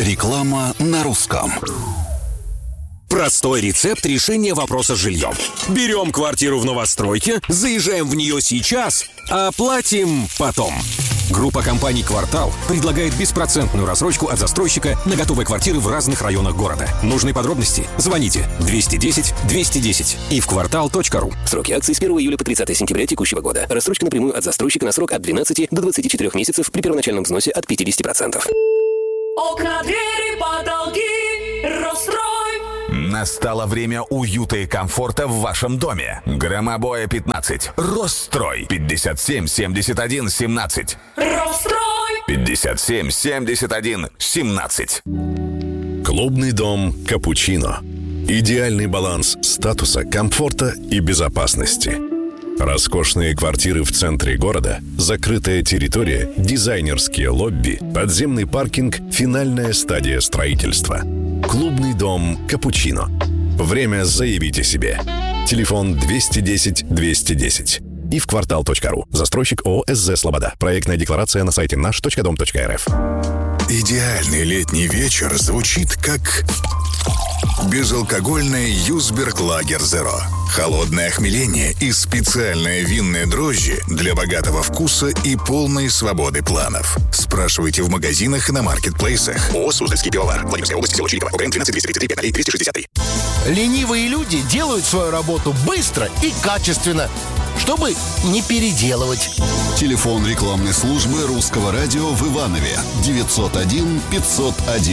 Реклама на русском. Простой рецепт решения вопроса с жильем. Берем квартиру в новостройке, заезжаем в нее сейчас, а платим потом. Группа компаний «Квартал» предлагает беспроцентную рассрочку от застройщика на готовые квартиры в разных районах города. Нужны подробности? Звоните 210-210 и в квартал.ру. Сроки акций с 1 июля по 30 сентября текущего года. Рассрочка напрямую от застройщика на срок от 12 до 24 месяцев при первоначальном взносе от 50%. Окна, двери, потолки, Рострой. Настало время уюта и комфорта в вашем доме. Громобоя 15. Росстрой. 57 71 17. Рострой. 57 71 17. Клубный дом «Капучино». Идеальный баланс статуса, комфорта и безопасности. Роскошные квартиры в центре города, закрытая территория, дизайнерские лобби, подземный паркинг, финальная стадия строительства. Клубный дом «Капучино». Время заявить о себе. Телефон 210-210. И в квартал.ру. Застройщик ООО «СЗ Слобода». Проектная декларация на сайте наш.дом.рф. Идеальный летний вечер звучит как безалкогольный Юсберг Лагер Зеро. Холодное охмеление и специальные винные дрожжи для богатого вкуса и полной свободы планов. Спрашивайте в магазинах и на маркетплейсах. ООО «Суздальский пивовар». Владимирская область, село Чирикова. ОГРН 12 233 5 363. Ленивые люди делают свою работу быстро и качественно, чтобы не переделывать. Телефон рекламной службы Русского радио в Иванове 901 501.